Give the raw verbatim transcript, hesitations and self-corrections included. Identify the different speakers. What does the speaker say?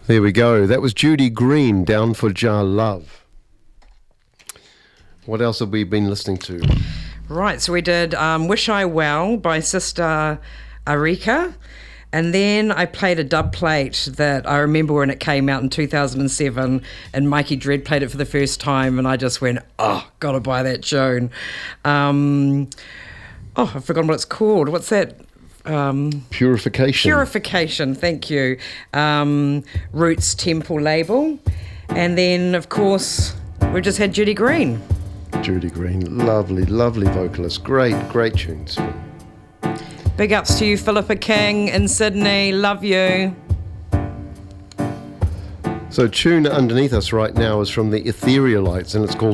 Speaker 1: There we go. That was Judy Green, Down for Jah Love. What else have we been listening to?
Speaker 2: Right, so we did um, Wish I Well by Sister Arika. And then I played a dub plate that I remember when it came out in two thousand seven, and Mikey Dread played it for the first time, and I just went, oh, gotta buy that tune. Um, oh, I've forgotten what it's called. What's that? Um,
Speaker 1: Purification.
Speaker 2: Purification, thank you. Um, Roots Temple label. And then, of course, we just had Judy Green.
Speaker 1: Judy Green, lovely, lovely vocalist. Great, great tunes.
Speaker 2: Big ups to you, Philippa King in Sydney. Love you.
Speaker 1: So tune underneath us right now is from the Etherealites, and it's called